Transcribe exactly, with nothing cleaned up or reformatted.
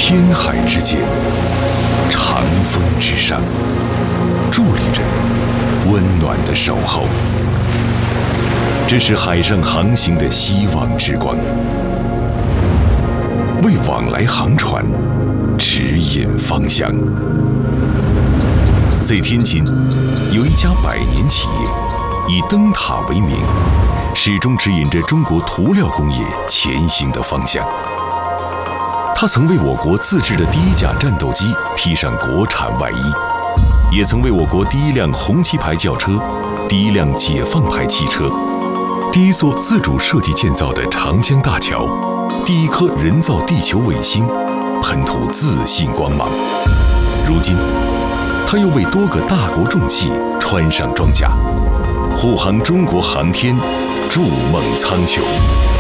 天海之间，长风之上，伫立着温暖的守候。这是海上航行的希望之光，为往来航船指引方向。在天津，有一家百年企业，以灯塔为名，始终指引着中国涂料工业前行的方向。它曾为我国自制的第一架战斗机披上国产外衣，也曾为我国第一辆红旗牌轿车、第一辆解放牌汽车、第一座自主设计建造的长江大桥、第一颗人造地球卫星喷吐自信光芒。如今，他又为多个大国重器穿上装甲，护航中国航天，筑梦苍穹。